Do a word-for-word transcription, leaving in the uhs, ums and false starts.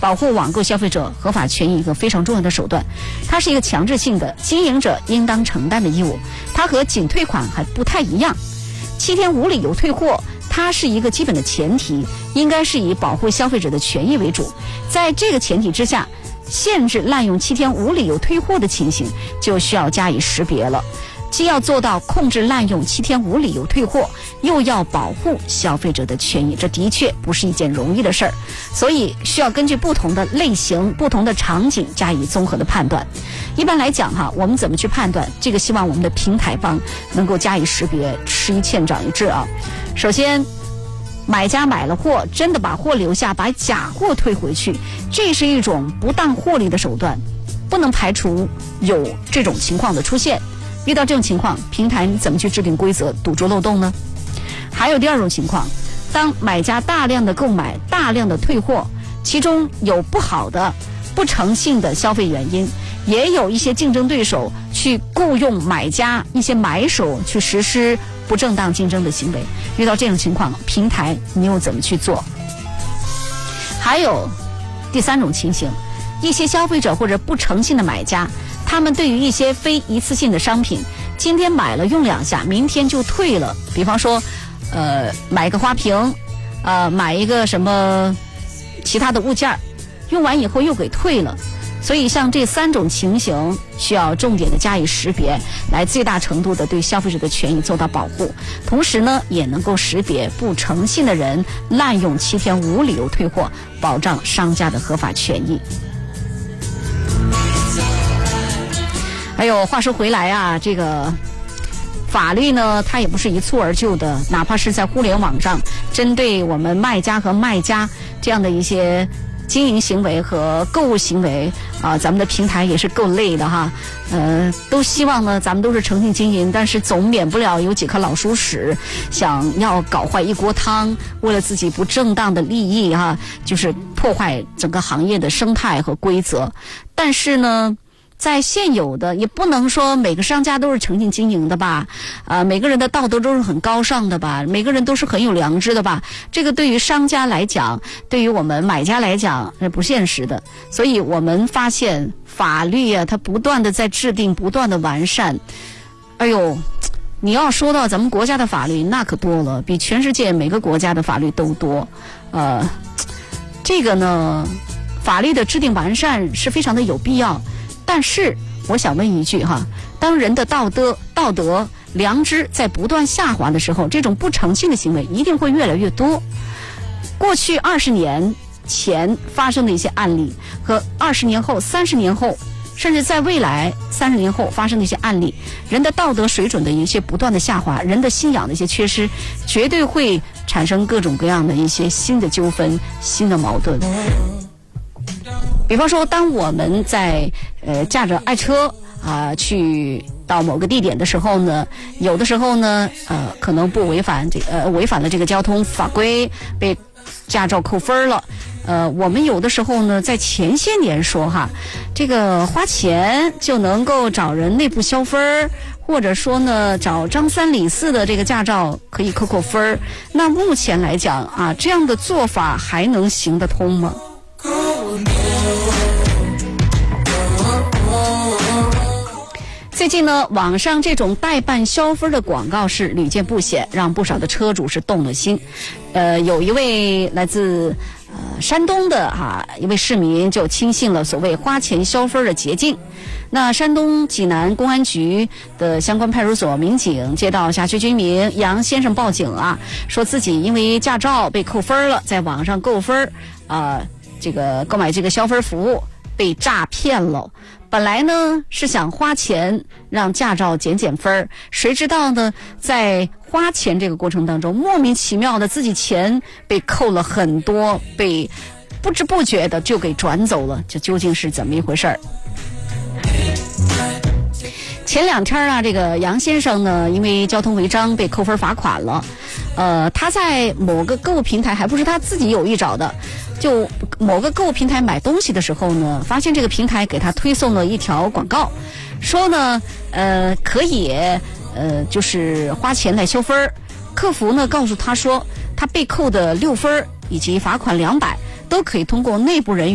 保护网购消费者合法权益一个非常重要的手段，它是一个强制性的，经营者应当承担的义务。它和仅退款还不太一样，七天无理由退货，它是一个基本的前提，应该是以保护消费者的权益为主。在这个前提之下，限制滥用七天无理由退货的情形就需要加以识别了。既要做到控制滥用七天无理由退货，又要保护消费者的权益，这的确不是一件容易的事儿，所以需要根据不同的类型、不同的场景加以综合的判断。一般来讲哈，我们怎么去判断这个？希望我们的平台方能够加以识别，吃一堑长一智啊。首先，买家买了货，真的把货留下，把假货退回去，这是一种不当获利的手段，不能排除有这种情况的出现。遇到这种情况，平台你怎么去制定规则堵住漏洞呢？还有第二种情况，当买家大量的购买、大量的退货，其中有不好的、不诚信的消费原因，也有一些竞争对手去雇佣买家、一些买手去实施不正当竞争的行为。遇到这种情况，平台你又怎么去做？还有第三种情形，一些消费者或者不诚信的买家，他们对于一些非一次性的商品，今天买了用两下，明天就退了。比方说，呃，买个花瓶，呃，买一个什么其他的物件，用完以后又给退了。所以像这三种情形需要重点的加以识别，来最大程度的对消费者的权益做到保护，同时呢也能够识别不诚信的人滥用七天无理由退货，保障商家的合法权益。还有话说回来啊，这个法律呢它也不是一蹴而就的，哪怕是在互联网上针对我们卖家和卖家这样的一些经营行为和购物行为啊，咱们的平台也是够累的哈。呃，都希望呢咱们都是诚信经营，但是总免不了有几颗老鼠屎想要搞坏一锅汤，为了自己不正当的利益哈，就是破坏整个行业的生态和规则。但是呢在现有的，也不能说每个商家都是诚信经营的吧，啊、呃，每个人的道德都是很高尚的吧，每个人都是很有良知的吧。这个对于商家来讲，对于我们买家来讲是不现实的。所以我们发现法律啊，它不断的在制定，不断的完善。哎呦，你要说到咱们国家的法律，那可多了，比全世界每个国家的法律都多。呃，这个呢，法律的制定完善是非常的有必要。但是我想问一句哈，当人的道德、道德、良知在不断下滑的时候，这种不诚信的行为一定会越来越多。过去二十年前发生的一些案例，和二十年后、三十年后，甚至在未来三十年后发生的一些案例，人的道德水准的一些不断的下滑，人的信仰的一些缺失，绝对会产生各种各样的一些新的纠纷、新的矛盾。比方说，当我们在呃驾着爱车啊、呃、去到某个地点的时候呢，有的时候呢呃可能不违反这呃违反了这个交通法规，被驾照扣分了。呃，我们有的时候呢，在前些年说哈，这个花钱就能够找人内部消分，或者说呢，找张三李四的这个驾照可以扣扣分。那目前来讲啊，这样的做法还能行得通吗？最近呢，网上这种代办消分的广告是屡见不鲜，让不少的车主是动了心。呃，有一位来自呃山东的哈、啊、一位市民就轻信了所谓花钱消分的捷径。那山东济南公安局的相关派出所民警接到辖区居民杨先生报警啊，说自己因为驾照被扣分了，在网上购分啊、呃，这个购买这个消分服务被诈骗了。本来呢是想花钱让驾照减减分，谁知道呢在花钱这个过程当中，莫名其妙的自己钱被扣了很多，被不知不觉的就给转走了，这究竟是怎么一回事儿？前两天啊，这个杨先生呢，因为交通违章被扣分罚款了。呃，他在某个购物平台，还不是他自己有意找的，就某个购物平台买东西的时候呢，发现这个平台给他推送了一条广告，说呢，呃，可以，呃，就是花钱来消分。客服呢告诉他说，他被扣的六分以及罚款两百，都可以通过内部人员